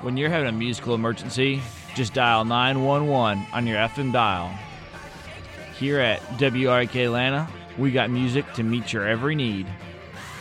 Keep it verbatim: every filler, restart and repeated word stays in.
When you're having a musical emergency, just dial nine one one on your F M dial. Here at W R K Atlanta, we got music to meet your every need.